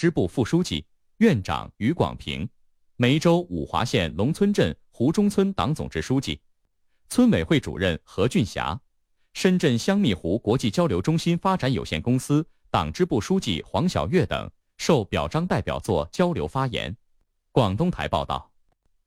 支部副书记、院长于广平，梅州五华县龙村镇湖中村党总支书记、村委会主任何俊霞，深圳香蜜湖国际交流中心发展有限公司党支部书记黄小月等受表彰代表作交流发言。广东台报道。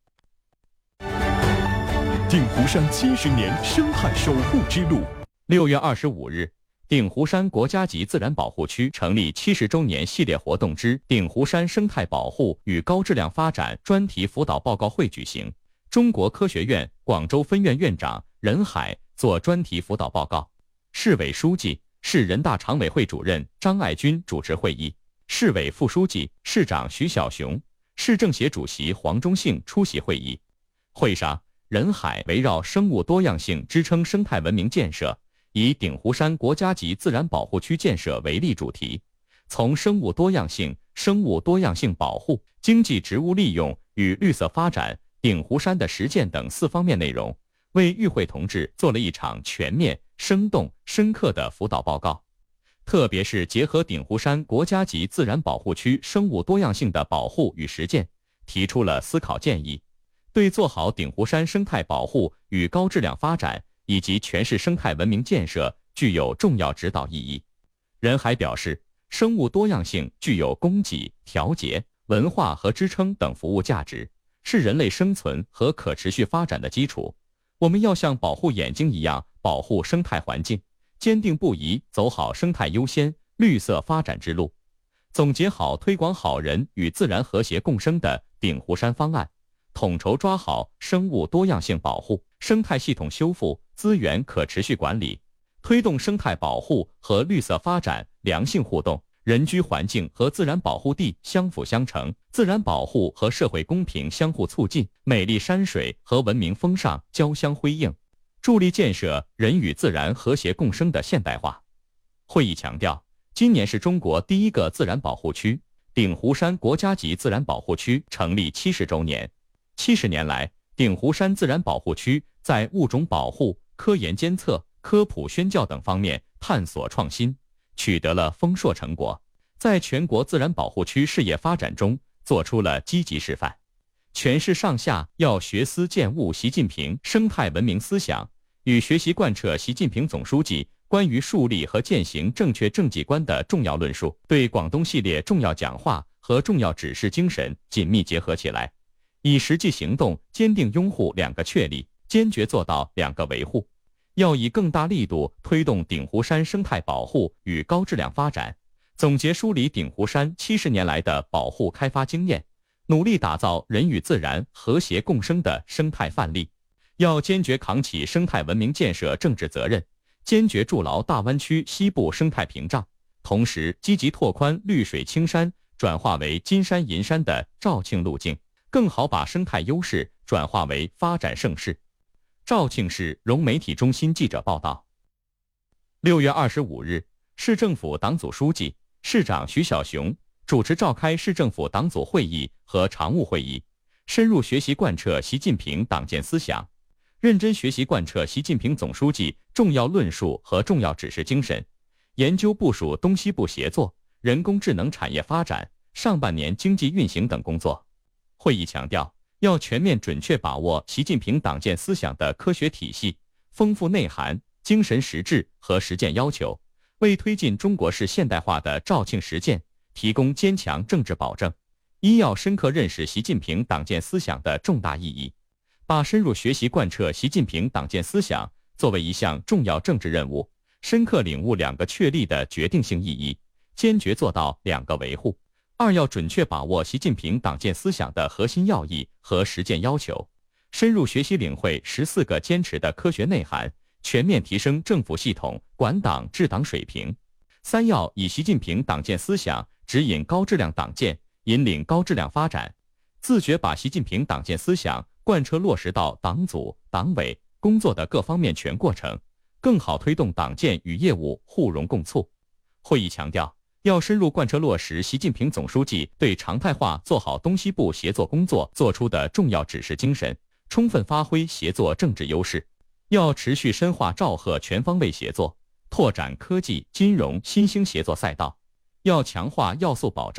鼎湖山70年生态守护之路。 6月25日，鼎湖山国家级自然保护区成立70周年系列活动之鼎湖山生态保护与高质量发展专题辅导报告会举行。中国科学院广州分院院长任海作专题辅导报告，市委书记、市人大常委会主任张爱军主持会议，市委副书记、市长徐小雄、市政协主席黄忠信出席会议。会上，任海围绕生物多样性支撑生态文明建设，以鼎湖山国家级自然保护区建设为例主题，从生物多样性、生物多样性保护、经济植物利用与绿色发展、鼎湖山的实践等4方面内容，为与会同志做了一场全面、生动、深刻的辅导报告。特别是结合鼎湖山国家级自然保护区生物多样性的保护与实践，提出了思考建议，对做好鼎湖山生态保护与高质量发展以及全市生态文明建设具有重要指导意义。任海表示，生物多样性具有供给、调节、文化和支撑等服务价值，是人类生存和可持续发展的基础。我们要像保护眼睛一样保护生态环境，坚定不移走好生态优先、绿色发展之路，总结好推广好人与自然和谐共生的鼎湖山方案，统筹抓好生物多样性保护、生态系统修复、资源可持续管理，推动生态保护和绿色发展良性互动，人居环境和自然保护地相辅相成，自然保护和社会公平相互促进，美丽山水和文明风尚交相辉映，助力建设人与自然和谐共生的现代化。会议强调，今年是中国第一个自然保护区鼎湖山国家级自然保护区成立70周年。70年来，鼎湖山自然保护区在物种保护、科研监测、科普宣教等方面探索创新，取得了丰硕成果，在全国自然保护区事业发展中做出了积极示范。全市上下要学思践悟习近平生态文明思想，与学习贯彻习近平总书记关于树立和践行正确政绩观的重要论述，对广东系列重要讲话和重要指示精神紧密结合起来，以实际行动坚定拥护2个确立，坚决做到2个维护。要以更大力度推动鼎湖山生态保护与高质量发展，总结梳理鼎湖山70年来的保护开发经验，努力打造人与自然和谐共生的生态范例。要坚决扛起生态文明建设政治责任，坚决筑牢大湾区西部生态屏障，同时积极拓宽绿水青山转化为金山银山的肇庆路径，更好把生态优势转化为发展盛世。肇庆市融媒体中心记者报道。6月25日，市政府党组书记、市长徐小雄主持召开市政府党组会议和常务会议，深入学习贯彻习近平党建思想，认真学习贯彻习近平总书记重要论述和重要指示精神，研究部署东西部协作、人工智能产业发展、上半年经济运行等工作。会议强调，要全面准确把握习近平党建思想的科学体系、丰富内涵、精神实质和实践要求，为推进中国式现代化的肇庆实践提供坚强政治保证。一要深刻认识习近平党建思想的重大意义，把深入学习贯彻习近平党建思想作为一项重要政治任务，深刻领悟2个确立的决定性意义，坚决做到2个维护。2要准确把握习近平党建思想的核心要义和实践要求，深入学习领会14个坚持的科学内涵，全面提升政府系统管党治党水平。3要以习近平党建思想指引高质量党建，引领高质量发展，自觉把习近平党建思想贯彻落实到党组、党委工作的各方面全过程，更好推动党建与业务互融共促。会议强调，要深入贯彻落实习近平总书记对常态化做好东西部协作工作作出的重要指示精神，充分发挥协作政治优势。要持续深化肇贺全方位协作，拓展科技、金融新兴协作赛道。要强化要素保障，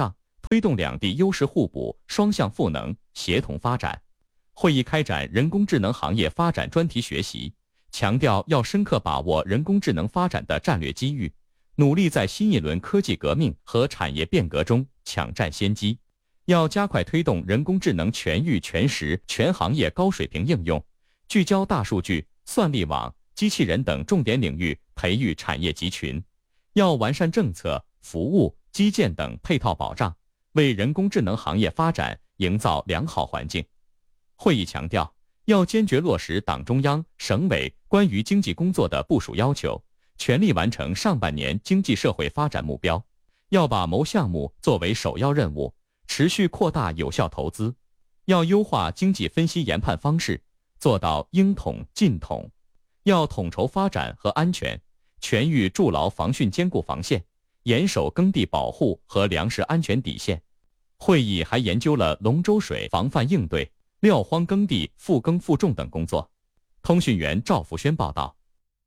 推动两地优势互补、双向赋能、协同发展。会议开展人工智能行业发展专题学习，强调要深刻把握人工智能发展的战略机遇，努力在新一轮科技革命和产业变革中抢占先机。要加快推动人工智能全域、全时、全行业高水平应用，聚焦大数据、算力网、机器人等重点领域，培育产业集群。要完善政策、服务、基建等配套保障，为人工智能行业发展营造良好环境。会议强调，要坚决落实党中央、省委关于经济工作的部署要求，全力完成上半年经济社会发展目标。要把谋项目作为首要任务，持续扩大有效投资。要优化经济分析研判方式，做到应统尽统。要统筹发展和安全，全域筑牢防汛坚固防线，严守耕地保护和粮食安全底线。会议还研究了龙舟水防范应对、撂荒耕地复耕复种等工作。通讯员赵福轩报道。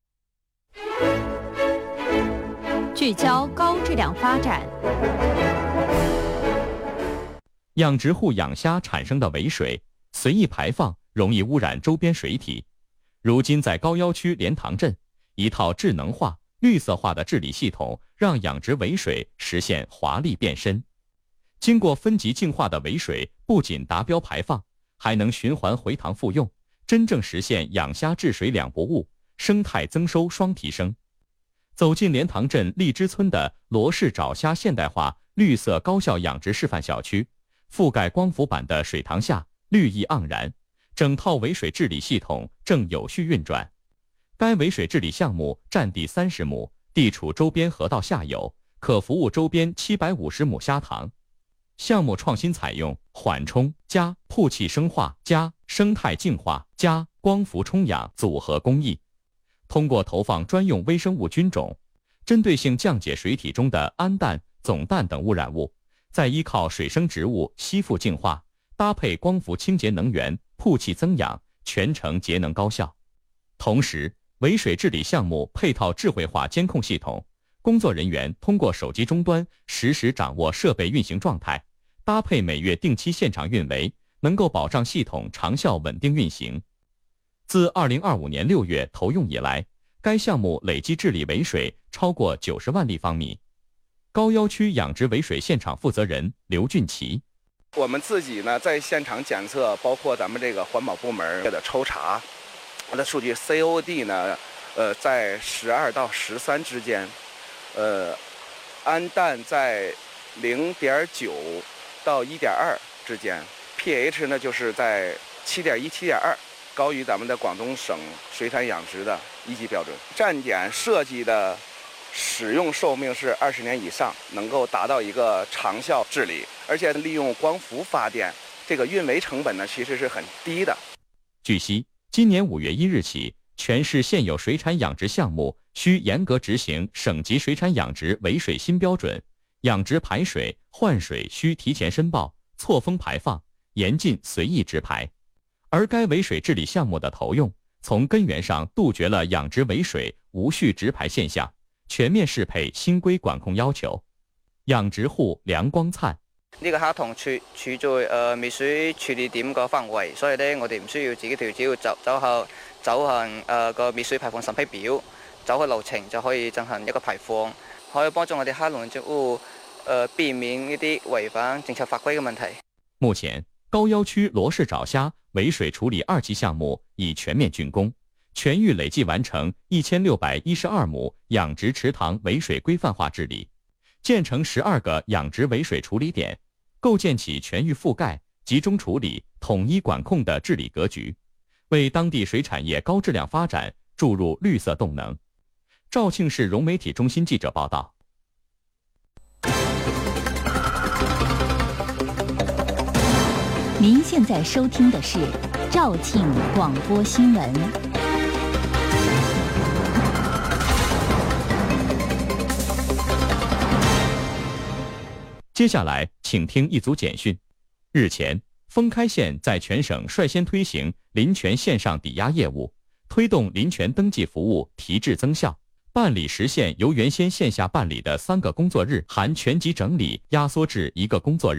聚焦高质量发展。 养殖户养虾产生的尾水随意排放，容易污染周边水体。如今在高要区莲塘镇，一套智能化、绿色化的治理系统，让养殖尾水实现华丽变身。经过分级净化的尾水不仅达标排放，还能循环回塘复用，真正实现养虾治水两不误，生态增收双提升。走进莲塘镇荔枝村的罗氏爪虾现代化绿色高效养殖示范小区，覆盖光伏板的水塘下绿意盎然，整套尾水治理系统正有序运转。该尾水治理项目占地30亩，地处周边河道下游，可服务周边750亩虾塘。项目创新采用缓冲加曝气生化加生态净化加光伏充氧组合工艺，通过投放专用微生物菌种，针对性降解水体中的氨氮、总氮等污染物，再依靠水生植物吸附净化，搭配光伏清洁能源，曝气增氧，全程节能高效。同时，尾水治理项目配套智慧化监控系统，工作人员通过手机终端实时掌握设备运行状态，搭配每月定期现场运维，能够保障系统长效稳定运行。自2025年6月投用以来，该项目累计治理尾水超过90万立方米。高要区养殖尾水现场负责人刘俊奇： 我们自己呢在现场检测，包括咱们这个环保部门的抽查的数据 ，COD 呢，在12到13之间，氨氮在0.9到1.2之间 ，pH 呢就是在7.1、7.2，高于咱们的广东省水产养殖的1级标准。站点设计的使用寿命是20年以上，能够达到一个长效治理，而且利用光伏发电，这个运维成本呢其实是很低的。 据悉，今年5月1日起，全市现有水产养殖项目需严格执行省级水产养殖尾水新标准，养殖排水、换水需提前申报，错峰排放，严禁随意直排。而该尾水治理项目的投用，从根源上杜绝了养殖尾水无序直排现象，全面适配新規管控要求。養殖戶梁光燦： 呢個蝦塘處在尾水處理點個範圍，所以咧我哋唔需要自己調，只要走行個尾水排放審批表，走個流程就可以進行一個排放，可以幫助我哋蝦農作物避免呢啲違反政策法規嘅問題。 目前，高要區羅氏爪蝦尾水處理2期項目已全面竣工，全域累計完成1612畝養殖池塘尾水規範化治理，建成12個養殖尾水處理點，構建起全域覆蓋、集中處理、統一管控的治理格局，為當地水產業高質量發展注入綠色動能。肇慶市融媒體中心記者報道。 您现在收听的是肇庆广播新闻。 接下来，请听一组简讯。日前，封开县在全省率先推行林权线上抵押业务，推动林权登记服务提质增效， 办理时限由原先线下办理的3个工作日含全集整理压缩至1个工作日。